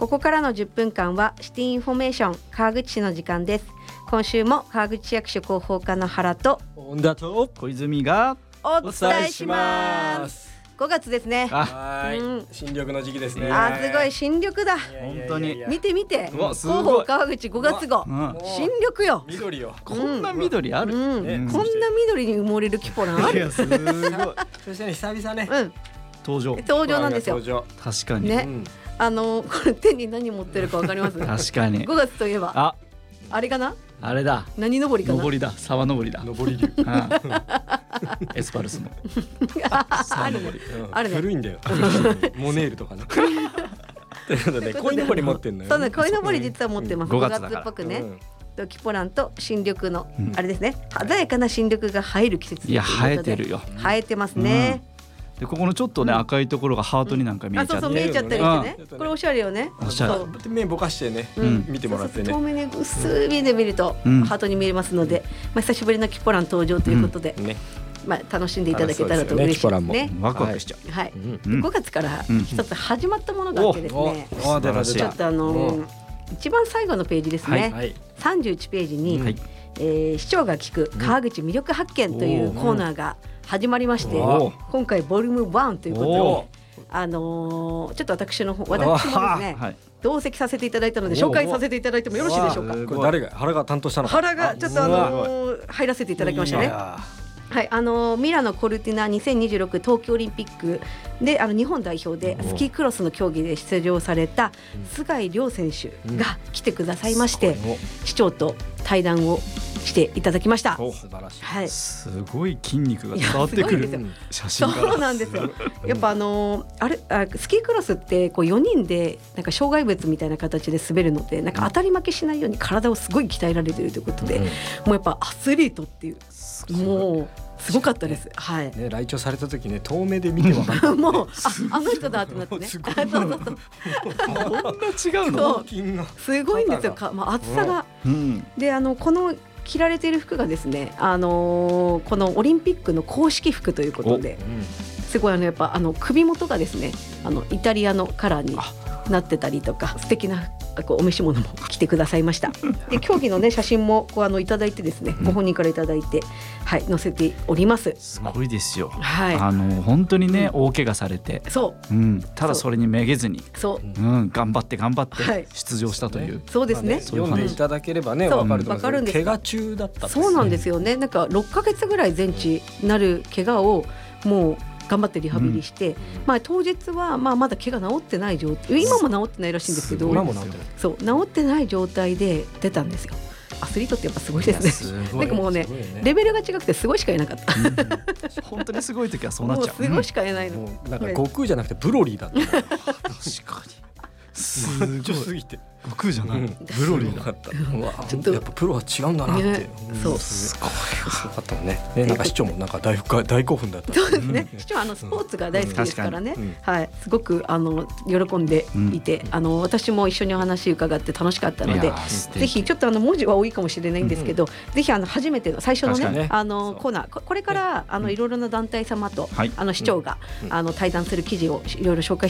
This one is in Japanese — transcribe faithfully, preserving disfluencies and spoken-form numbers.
ここからのじゅっぷんかんはシティインフォメーション川口市の時間です。今週も川口市役所広報課の原と本田と小泉がお伝えします。ごがつですね。 はい、 うん、 新緑の時期ですね。 あ、すごい新緑だ。 本当に見て見て、 うわす広ごい報川口ごがつ号、 うん、 新緑よ。 緑よ。 こんな緑ある、 うんねこんな緑に埋もれるキポランある。 いやすごいそしてね、久々ね、 うん、 登場登場なんですよ。 登場。 確かに、 ね、 うん、 あのこれ手に何持ってるかわかります？ 確かにごがつといえばああれかな？ あれだ何登りかな？ 登りだ沢登りだ上り竜。 うんエスパルスの沢登りあるね古いんだよ。モネールとかね。ということで、鯉のぼり持ってんのよ。 そうね、鯉のぼり実は持ってます。 うんごがつごがつだからっぽくね。 うんとキポランと新緑の、 うんあれですね、鮮やかな新緑が映える季節いやということで生えてるよ映えてますね、 でここのちょっとね、 うん赤いところがハートになんか見あ、そうそう見えちゃって、 えちゃったりしてね、 うんこれおしゃれよね。 おしゃれそうで目ぼかしてね、 うん見てもらってそうそうね。 遠目に薄い目で見ると、 うんハートに見えますので、まあ、久しぶりのキポラン登場ということで、 ね、 まあ、楽しんでいただけたらと嬉しいです楽しそうですよねねキポランもワクワクしちゃう、 はい、 うんうんごがつからうん一つ始まったものがあってですね、 お、出た出たちょっ。とあのー一番最後のページですね、 はい。 さんじゅういちページに、 うんはいえー市長が聞く川口魅力発見というコーナーが始まりまして、 おー今回ボリュームワンということおで、あのーちょっと私の方私もですねはい同席させていただいたのでおー紹介させていただいてもよろしいでしょうか。 すこれ誰が原が担当したのか。 原がちょっとあのー入らせていただきましたね。 いやはい、あのミラノコルティナにせんにじゅうろく冬季オリンピックであの日本代表でスキークロスの競技で出場された菅井亮選手が来てくださいまして、市長と対談をしていただきました。 お、素晴らしい。 はい、 すごい筋肉が伝わってくるいやすごいですよ写真からそうなんですよ。やっぱあのーあれあスキークロスってこうよにんでなんか障害物みたいな形で滑るのでなんか当たり負けしないように体をすごい鍛えられているということで、 うんもうやっぱアスリートっていうもうすごかったです。はい。 ね、来庁された時ね、遠目で見てわかる。 もうああの人だってなってね。 すごいそうそうそうこんな違うの、 そう筋がすごいんですよ。かまあ厚さがうん、 であのこの着られている服がですね、あのーこのオリンピックの公式服ということで、すごいあのやっぱあの首元がですね、あのイタリアのカラーになってたりとか、素敵なこうお召し物も着てくださいました。で競技のね写真もこうあのいただいてですね、ご本人からいただいて、はい載せております。 すごいですよ、 はい。 あの本当にね、 うん大怪我されて、 そうん、ただそれにめげずに、 うそううん、頑張って頑張っはいて出場したという、 そうですね。 そういう話読んでいただければね、 そうわかると思わかるんです怪我中だった。 そうなんですよね。なんかろっかげつぐらい全治なる怪我をもう頑張ってリハビリして、まあ当日はまあまだ怪我治ってない状態、今も治ってないらしいんですけど、 今も治ってない。 そう治ってない状態で出たんですよ。アスリートってやっぱすごいですね。 すごないんかもうねすごいよレベルが違くてすごいしかいなかった。 本当にすごい時はそうなっちゃう。 もうすごいしかいないの。 もうなんか悟空じゃなくてブロリーだった。 うん確かに。すごいちょすぎて。 悟空じゃない、 うんブロリーだ。 だった。うわちょっとやっぱプロは違うんだなって。 ねそうすごい。すごかったもんね。ね、なんか市長もなんか大福大興奮だった。 そうですね。市長あのスポーツが大好きですからね。はい、すごくあの喜んでいて、あの私も一緒にお話伺って楽しかったので、ぜひちょっとあの文字は多いかもしれないんですけど、ぜひあの初めての最初のね、あのコーナーここれからあのいろいろな団体様とあの市長があの対談する記事をいろいろ紹介